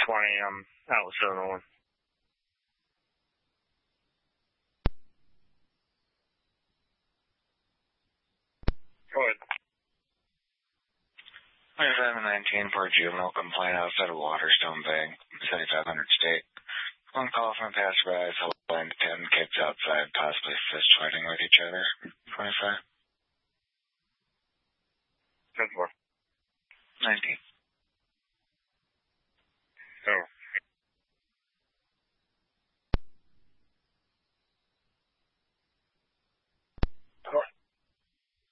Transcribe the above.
I'm Atlas Illinois. Go ahead. I'm a 19 for a juvenile complaint outside of Waterstone Bank, 7500 State. One call from a passerby, line to 10 kids outside, possibly fist fighting with each other. 25. 10-4. 19.